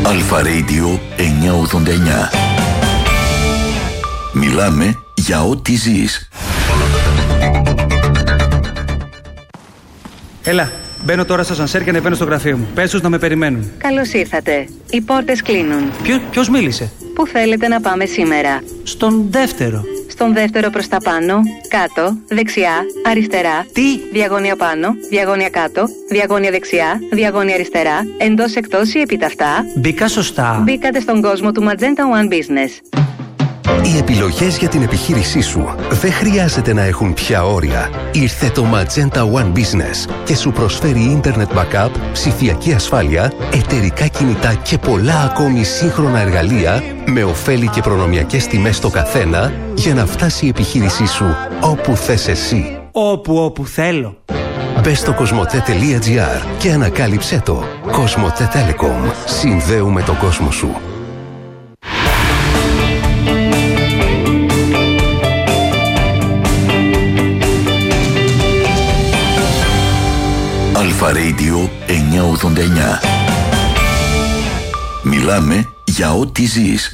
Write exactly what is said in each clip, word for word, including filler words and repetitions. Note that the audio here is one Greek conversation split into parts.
Αλφα Radio εννιακόσια ογδόντα εννιά. Μιλάμε για ό,τι ζεις. Έλα, μπαίνω τώρα στο ασανσέρ και ανεβαίνω στο γραφείο μου. Πες τους να με περιμένουν. Καλώς ήρθατε. Οι πόρτες κλείνουν. Ποιο, ποιος μίλησε? Πού θέλετε να πάμε σήμερα? Στον δεύτερο. Στον δεύτερο προς τα πάνω, κάτω, δεξιά, αριστερά. Τι? Διαγώνια πάνω, διαγώνια κάτω, διαγώνια δεξιά, διαγώνια αριστερά, εντός εκτός ή επιταυτά. Μπήκα σωστά. Μπήκατε στον κόσμο του Magenta One Business. Οι επιλογές για την επιχείρησή σου δεν χρειάζεται να έχουν πια όρια. Ήρθε το Magenta One Business και σου προσφέρει Internet Backup, ψηφιακή ασφάλεια, εταιρικά κινητά και πολλά ακόμη σύγχρονα εργαλεία με ωφέλη και προνομιακές τιμές στο καθένα για να φτάσει η επιχείρησή σου όπου θες εσύ. Όπου όπου θέλω. Μπες στο κοσμοτέ τελεία τζι άρ και ανακάλυψέ το. Κοσμοτέ Telecom. Συνδέουμε τον κόσμο σου. Αλφα Radio εννιακόσια ογδόντα εννιά. Μιλάμε για ό,τι ζεις.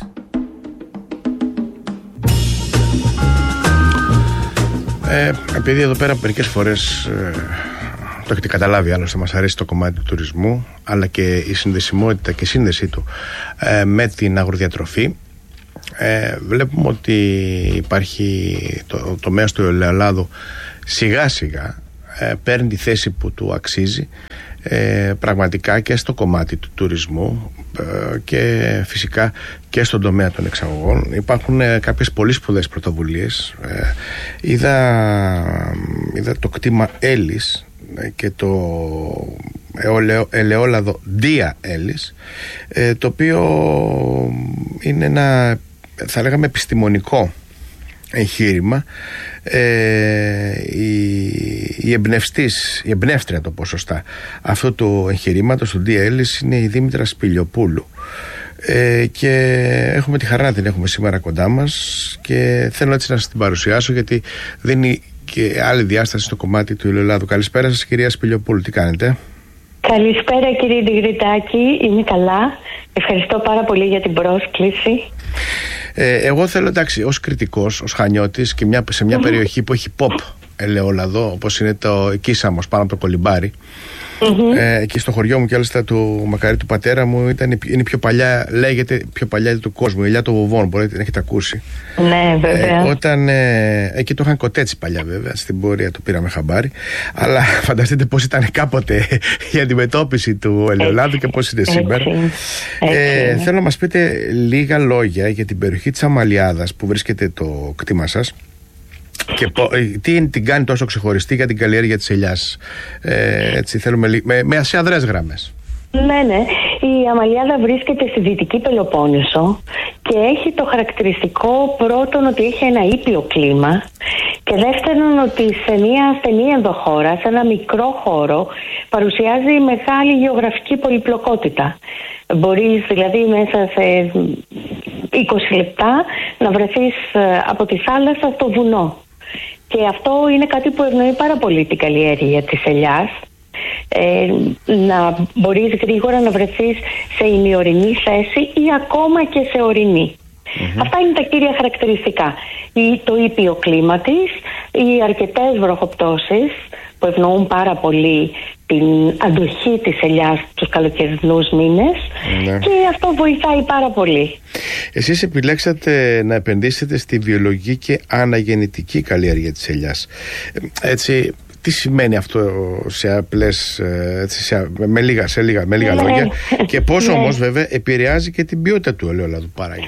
Ε, επειδή εδώ πέρα μερικές φορές ε, το έχετε καταλάβει, άλλωστε μας αρέσει το κομμάτι του τουρισμού, αλλά και η συνδεσιμότητα και η σύνδεσή του ε, με την αγροδιατροφή. Ε, βλέπουμε ότι υπάρχει το τομέας του ελαιολάδου σιγά σιγά ε, παίρνει τη θέση που του αξίζει ε, πραγματικά και στο κομμάτι του τουρισμού ε, και φυσικά και στον τομέα των εξαγωγών. Υπάρχουν ε, κάποιες πολύ σπουδαίες πρωτοβουλίες. ε, είδα, είδα το κτήμα Έλλης και το ελαιόλαδο Δία Έλλης, ε, το οποίο είναι ένα, θα λέγαμε, επιστημονικό εγχείρημα. ε, η, η εμπνευστής, η εμπνεύστρια το ποσοστά αυτού του εγχειρήματος του Δία Έλλης είναι η Δήμητρα Σπηλιοπούλου, ε, και έχουμε τη χαρά να την έχουμε σήμερα κοντά μας και θέλω έτσι να σας την παρουσιάσω, γιατί δίνει και άλλη διάσταση στο κομμάτι του ελαιολάδου. Καλησπέρα σας, κυρία Σπηλιοπούλου, τι κάνετε? Καλησπέρα, κύριε Ντιγριτάκη, είμαι καλά. Ευχαριστώ πάρα πολύ για την πρόσκληση. Ε, εγώ θέλω, εντάξει, ως κριτικός, ως Χανιώτης και μια, σε μια mm-hmm. περιοχή που έχει pop ελαιόλαδο, όπως είναι το Κίσαμος πάνω από το Κολυμπάρι. Mm-hmm. Ε, εκεί στο χωριό μου και άλλωστε του μακαρί του πατέρα μου ήταν, είναι η πιο παλιά, λέγεται πιο παλιά του κόσμου, η ελιά των βοβών, μπορείτε να έχετε ακούσει. Ναι, βέβαια. Ε, όταν, ε, εκεί το είχαν κοτέτσι παλιά, βέβαια, στην πορεία το πήραμε χαμπάρι, αλλά φανταστείτε πώς ήταν κάποτε η αντιμετώπιση του ελαιολάδου και πώς είναι σήμερα. Έτσι. Ε, θέλω να μας πείτε λίγα λόγια για την περιοχή της Αμαλιάδας που βρίσκεται το κτήμα σας. Και τι την κάνει τόσο ξεχωριστή για την καλλιέργεια της ελιάς? ε, Έτσι θέλουμε με, με σε αδρές γραμμές. Ναι, ναι. Η Αμαλιάδα βρίσκεται στη Δυτική Πελοπόννησο και έχει το χαρακτηριστικό πρώτον ότι έχει ένα ήπιο κλίμα και δεύτερον ότι σε μια στενή ενδοχώρα, σε ένα μικρό χώρο, παρουσιάζει μεγάλη γεωγραφική πολυπλοκότητα. Μπορείς δηλαδή μέσα σε είκοσι λεπτά να βρεθείς από τη θάλασσα στο βουνό. Και αυτό είναι κάτι που ευνοεί πάρα πολύ την καλλιέργεια της ελιάς. Ε, να μπορείς γρήγορα να βρεθείς σε ημιορεινή θέση ή ακόμα και σε ορεινή. Mm-hmm. Αυτά είναι τα κύρια χαρακτηριστικά. Η, το ήπιο κλίμα της, οι αρκετές βροχοπτώσεις που ευνοούν πάρα πολύ την αντοχή της ελιάς τους καλοκαιρινούς μήνες, ναι. Και αυτό βοηθάει πάρα πολύ. Εσείς επιλέξατε να επενδύσετε στη βιολογική και αναγεννητική καλλιέργεια της ελιάς. Έτσι, τι σημαίνει αυτό σε απλές, έτσι, σε, με λίγα, σε λίγα, με λίγα ναι. λόγια, και πώς όμως βέβαια επηρεάζει και την ποιότητα του ελαιόλαδου που παράγεται?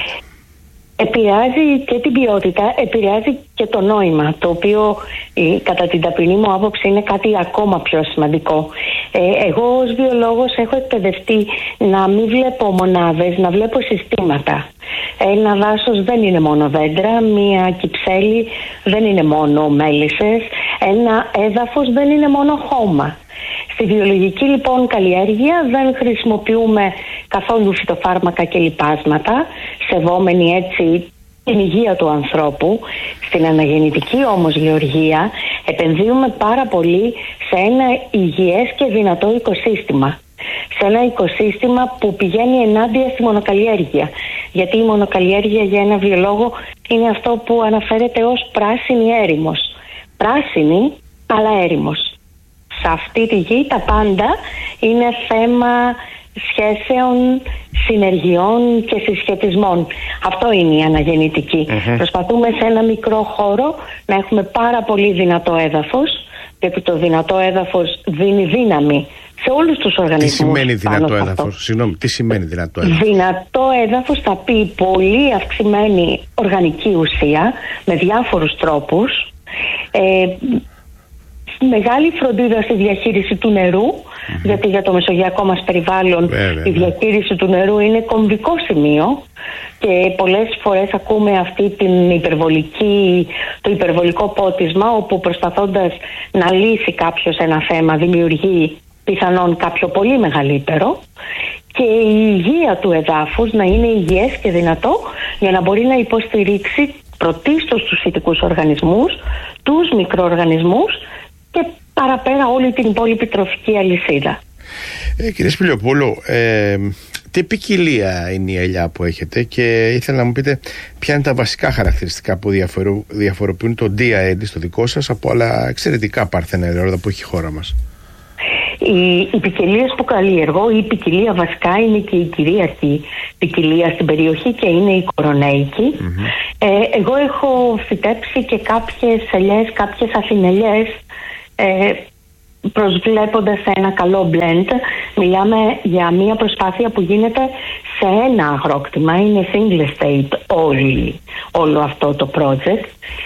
Επηρεάζει και την ποιότητα, επηρεάζει και το νόημα, το οποίο κατά την ταπεινή μου άποψη είναι κάτι ακόμα πιο σημαντικό. Ε, εγώ ως βιολόγος έχω εκπαιδευτεί να μην βλέπω μονάδες, να βλέπω συστήματα. Ένα δάσος δεν είναι μόνο δέντρα, μία κυψέλη δεν είναι μόνο μέλισσες, ένα έδαφος δεν είναι μόνο χώμα. Στη βιολογική λοιπόν καλλιέργεια δεν χρησιμοποιούμε καθόλου φυτοφάρμακα και λιπάσματα, σεβόμενοι έτσι την υγεία του ανθρώπου. Στην αναγεννητική όμως γεωργία επενδύουμε πάρα πολύ σε ένα υγιές και δυνατό οικοσύστημα. σε ένα οικοσύστημα που πηγαίνει ενάντια στη μονοκαλλιέργεια. Γιατί η μονοκαλλιέργεια για ένα βιολόγο είναι αυτό που αναφέρεται ως πράσινη έρημος. Πράσινη, αλλά έρημος. Σε αυτή τη γη τα πάντα είναι θέμα σχέσεων, συνεργειών και συσχετισμών. Αυτό είναι η αναγεννητική. Mm-hmm. Προσπαθούμε σε ένα μικρό χώρο να έχουμε πάρα πολύ δυνατό έδαφος, γιατί το δυνατό έδαφος δίνει δύναμη σε όλους τους οργανισμούς. Τι σημαίνει δυνατό έδαφος? Συγγνώμη, τι σημαίνει δυνατό έδαφος? Δυνατό έδαφος θα πει πολύ αυξημένη οργανική ουσία με διάφορους τρόπους, ε, μεγάλη φροντίδα στη διαχείριση του νερού, mm-hmm. γιατί για το μεσογειακό μας περιβάλλον Βέβαια, η διαχείριση του νερού είναι κομβικό σημείο και πολλές φορές ακούμε αυτή την υπερβολική, το υπερβολικό πότισμα, όπου προσπαθώντας να λύσει κάποιος ένα θέμα δημιουργεί πιθανόν κάποιο πολύ μεγαλύτερο, και η υγεία του εδάφους να είναι υγιές και δυνατό για να μπορεί να υποστηρίξει πρωτίστως τους φυτικούς οργανισμούς, τους μικροοργανισμούς και παραπέρα όλη την υπόλοιπη τροφική αλυσίδα. Ε, κύριε Σπηλιοπούλου, ε, τι ποικιλία είναι η ελιά που έχετε, και ήθελα να μου πείτε ποια είναι τα βασικά χαρακτηριστικά που διαφορου, διαφοροποιούν το Dia Edis, το δικό σας, από άλλα εξαιρετικά πάρθενα ελαιόλαδα που έχει η χώρα μας? Οι, οι ποικιλίες που καλλιεργώ, η ποικιλία βασικά είναι και η κυρίαρχη ποικιλία στην περιοχή και είναι η κορονέικη. Mm-hmm. Ε, εγώ έχω φυτέψει και κάποιες ελιές, κάποιες αφινελιές, ε, προσβλέποντας σε ένα καλό blend. Μιλάμε για μια προσπάθεια που γίνεται σε ένα αγρόκτημα, είναι single estate όλη, όλο αυτό το project.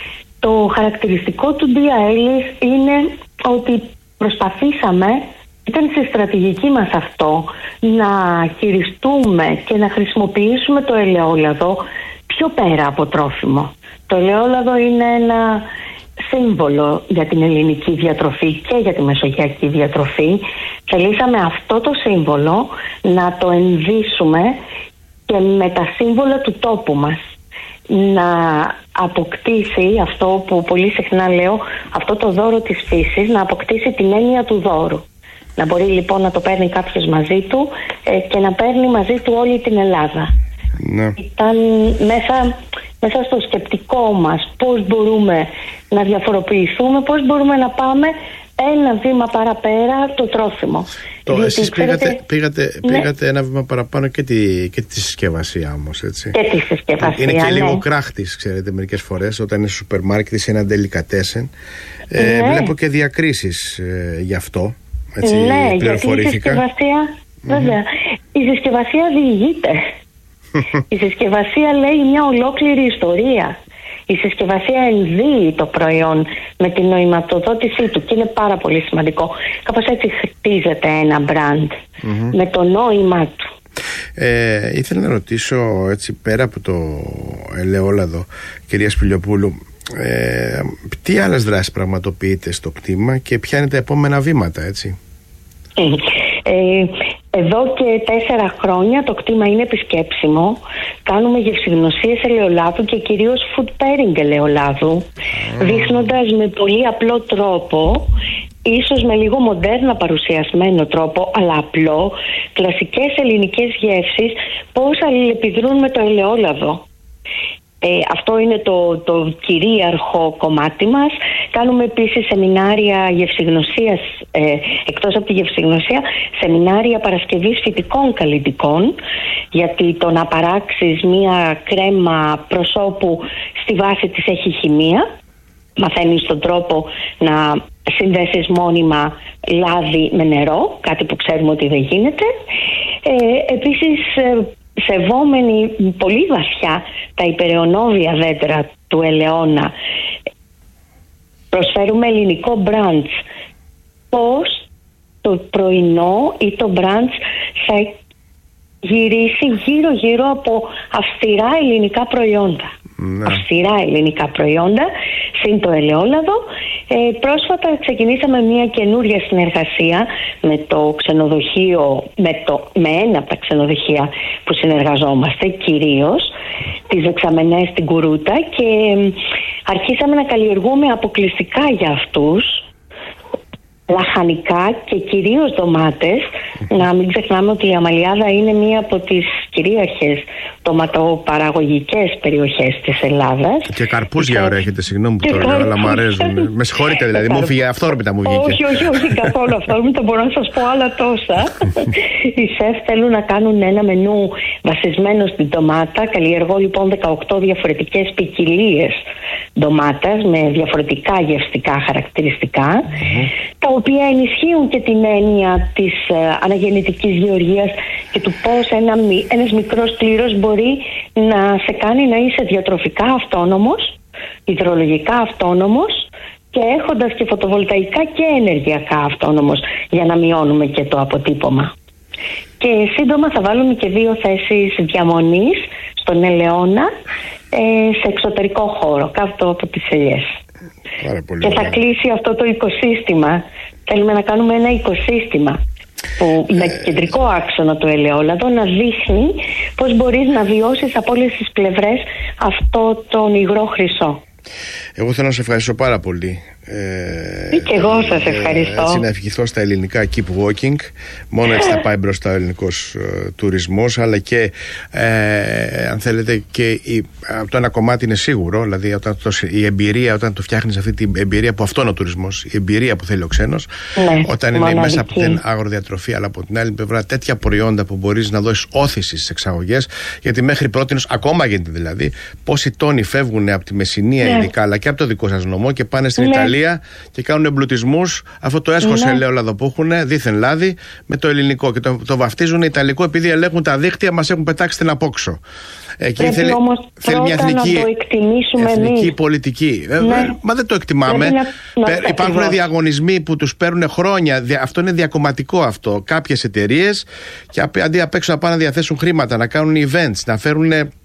Το χαρακτηριστικό του Dia Edis είναι ότι προσπαθήσαμε, ήταν στη στρατηγική μας αυτό, να χειριστούμε και να χρησιμοποιήσουμε το ελαιόλαδο πιο πέρα από τρόφιμο. Το ελαιόλαδο είναι ένα σύμβολο για την ελληνική διατροφή και για τη μεσογειακή διατροφή. Θελήσαμε αυτό το σύμβολο να το ενδύσουμε και με τα σύμβολα του τόπου μας, να αποκτήσει αυτό που πολύ συχνά λέω, αυτό το δώρο της φύσης, να αποκτήσει την έννοια του δώρου. Να μπορεί λοιπόν να το παίρνει κάποιος μαζί του ε, και να παίρνει μαζί του όλη την Ελλάδα. Ναι. Ήταν μέσα, μέσα στο σκεπτικό μας πώς μπορούμε να διαφοροποιηθούμε, πώς μπορούμε να πάμε ένα βήμα παραπέρα το τρόφιμο. Το, εσείς πήγατε, ξέρετε, πήγατε, ναι. πήγατε ένα βήμα παραπάνω και τη, και τη συσκευασία όμως, έτσι. Και τη συσκευασία, είναι και ναι. λίγο κράχτης, ξέρετε, μερικές φορές όταν είναι στο σούπερ μάρκετ ή σε ένα delicatessen. Ε, ναι. Βλέπω και διακρίσεις ε, γι' αυτό. Έτσι, ναι, γιατί η συσκευασία, mm-hmm. βέβαια, η συσκευασία διηγείται. Η συσκευασία λέει μια ολόκληρη ιστορία. Η συσκευασία ενδύει το προϊόν με την νοηματοδότησή του και είναι πάρα πολύ σημαντικό. Κάπως έτσι χτίζεται ένα μπραντ mm-hmm. με το νόημά του. Ε, ήθελα να ρωτήσω, έτσι, πέρα από το ελαιόλαδο, κυρία Σπηλιοπούλου, ε, τι άλλες δράσεις πραγματοποιείτε στο κτήμα και ποια είναι τα επόμενα βήματα, έτσι? Ε, εδώ και τέσσερα χρόνια το κτήμα είναι επισκέψιμο. Κάνουμε γευσηγνωσίες ελαιολάδου και κυρίως food pairing ελαιολάδου, mm. δείχνοντας με πολύ απλό τρόπο, ίσως με λίγο μοντέρνα παρουσιασμένο τρόπο, αλλά απλό, κλασικές ελληνικές γεύσεις, πώς αλληλεπιδρούν με το ελαιόλαδο. Ε, αυτό είναι το, το κυρίαρχο κομμάτι μας. Κάνουμε επίσης σεμινάρια γευσηγνωσίας, ε, εκτός από τη γευσηγνωσία, σεμινάρια παρασκευής φυτικών καλλυντικών, γιατί το να παράξεις μία κρέμα προσώπου στη βάση της έχει χημεία. Μαθαίνεις τον τρόπο να συνδέσεις μόνιμα λάδι με νερό, κάτι που ξέρουμε ότι δεν γίνεται. Ε, επίσης, σεβόμενοι πολύ βαθιά τα υπεραιωνόβια δέντρα του ελαιώνα, προσφέρουμε ελληνικό μπραντς. Πώς το πρωινό ή το μπραντς θα γυρίσει γύρω γύρω από αυστηρά ελληνικά προϊόντα. Ναι. Αυστηρά ελληνικά προϊόντα συν το ελαιόλαδο. Ε, πρόσφατα ξεκινήσαμε μια καινούρια συνεργασία με το ξενοδοχείο, με, το, με ένα από τα ξενοδοχεία που συνεργαζόμαστε κυρίως, τις Δεξαμενές στην Κουρούτα, και αρχίσαμε να καλλιεργούμε αποκλειστικά για αυτούς λαχανικά και κυρίως ντομάτες. Να μην ξεχνάμε ότι η Αμαλιάδα είναι μία από τις κυρίαρχες ντοματοπαραγωγικές περιοχές της Ελλάδας. Και καρπούζια ωραία έχετε, συγγνώμη που το λέω, αλλά μου αρέσουν. Με συγχωρείτε δηλαδή, μου φύγε αυθόρμητα μου βγήκε. Όχι, όχι, όχι καθόλου αυθόρμητα, μπορώ να σας πω άλλα τόσα. Οι σεφ θέλουν να κάνουν ένα μενού βασισμένο στην ντομάτα. Καλλιεργώ λοιπόν δεκαοκτώ διαφορετικές ποικιλίες ντομάτας με διαφορετικά γευστικά χαρακτηριστικά, mm-hmm. τα οποία ενισχύουν και την έννοια της ε, αναγεννητικής γεωργίας και του πώς ένα, ένας μικρός κλήρος μπορεί να σε κάνει να είσαι διατροφικά αυτόνομος, υδρολογικά αυτόνομος και έχοντας και φωτοβολταϊκά και ενεργειακά αυτόνομος, για να μειώνουμε και το αποτύπωμα. Και σύντομα θα βάλουμε και δύο θέσεις διαμονής στον Ελαιώνα, ε, σε εξωτερικό χώρο, κάτω από τις ελιές. Και θα κλείσει αυτό το οικοσύστημα. Θέλουμε να κάνουμε ένα οικοσύστημα που με κεντρικό άξονα το ελαιόλαδο να δείχνει πώς μπορείς να βιώσεις από όλες τις πλευρές αυτό τον υγρό χρυσό. Εγώ θέλω να σε ευχαριστήσω πάρα πολύ. Ε, και εγώ σας ευχαριστώ. Έτσι να ευχηθώ στα ελληνικά keep walking. Μόνο έτσι θα πάει μπροστά ο ελληνικός ε, τουρισμός, αλλά και ε, αν θέλετε και η, το ένα κομμάτι είναι σίγουρο, δηλαδή όταν το, η εμπειρία, όταν το φτιάχνεις αυτή την εμπειρία που αυτό είναι ο τουρισμός, η εμπειρία που θέλει ο ξένος, ναι, όταν είναι μοναδική. Μέσα από την αγροδιατροφή, αλλά από την άλλη πλευρά τέτοια προϊόντα που μπορείς να δώσεις όθηση στις εξαγωγές, γιατί μέχρι πρότινος, ακόμα γίνεται δηλαδή, πόσοι τόνοι φεύγουν από τη Μεσσηνία, ναι, ειδικά, αλλά και από το δικό σας νομό και πάνε στην, ναι, Ιταλία και κάνουν εμπλουτισμούς, αυτό το έσχος, ναι, ελαιόλαδο που έχουν, δίθεν λάδι, με το ελληνικό και το, το βαφτίζουν ιταλικό, επειδή ελέγχουν τα δίκτυα, μας έχουν πετάξει την απόξω. Εκεί θέλει, θέλει μια εθνική, εθνική πολιτική. Ναι. Ε, μα δεν το εκτιμάμε. Να, να, Υπάρχουν ακριβώς. διαγωνισμοί που τους παίρνουν χρόνια. Αυτό είναι διακομματικό αυτό. Κάποιες εταιρείες, και αντί απ' έξω να πάνε να διαθέσουν χρήματα, να κάνουν events, να φέρουν,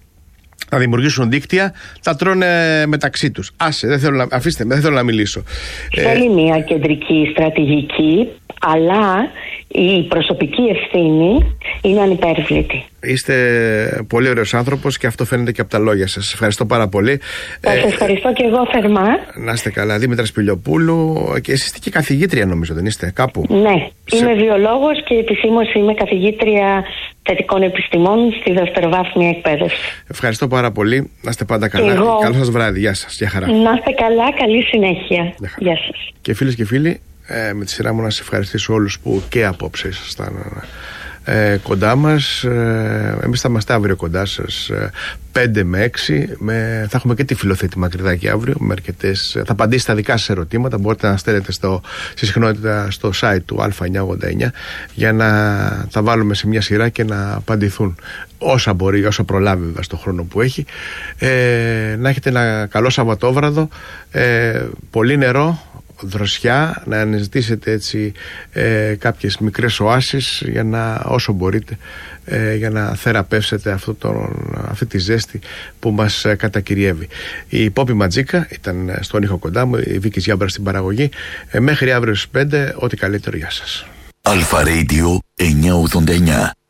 να δημιουργήσουν δίκτυα, τα τρώνε μεταξύ τους. Άσε, δεν θέλω να, αφήστε με, δεν θέλω να μιλήσω. Θέλει ε, μια κεντρική στρατηγική, αλλά η προσωπική ευθύνη είναι ανυπέρβλητη. Είστε πολύ ωραίος άνθρωπος και αυτό φαίνεται και από τα λόγια σας. Ευχαριστώ πάρα πολύ. Σας ε, ευχαριστώ και εγώ θερμά. Να είστε καλά. Δήμητρα Σπηλιοπούλου, και εσείς είστε και καθηγήτρια, νομίζω, δεν είστε κάπου? Ναι, Σε... είμαι βιολόγος και επισήμως είμαι καθηγήτρια θετικών επιστημών στη δευτεροβάθμια εκπαίδευση. Ευχαριστώ πάρα πολύ. Να είστε πάντα καλά. Εγώ... Καλό σας βράδυ. Γεια σας. Γεια χαρά. Να είστε καλά. Καλή συνέχεια. Γεια σας. Και φίλες και φίλοι, ε, με τη σειρά μου να σας ευχαριστήσω όλους που και απόψε ήσασταν ε, κοντά μας. Ε, εμείς θα είμαστε αύριο κοντά σας ε, πέντε με έξι. Με, θα έχουμε και τη Φιλοθέτη Μακρυδάκη αύριο με αρκετές, θα απαντήσει στα δικά σας ερωτήματα. Μπορείτε να στέλνετε στο, στη συχνότητα στο site του Α εννιακόσια ογδόντα εννιά για να τα βάλουμε σε μια σειρά και να απαντηθούν όσα μπορεί, όσα προλάβει βέβαια στον χρόνο που έχει. Ε, να έχετε ένα καλό Σαββατόβραδο, ε, πολύ νερό, δροσιά, να αναζητήσετε έτσι ε, κάποιες μικρές οάσεις για να, όσο μπορείτε, ε, για να θεραπεύσετε αυτό τον, αυτή τη ζέστη που μας ε, κατακυριεύει. Η Πόπη Ματζίκα ήταν στον ήχο κοντά μου, η Βίκης Γιάμπρα στην παραγωγή. Ε, μέχρι αύριο στις πέντε, ό,τι καλύτερο για σας. Αλφα Radio εννιακόσια ογδόντα εννιά.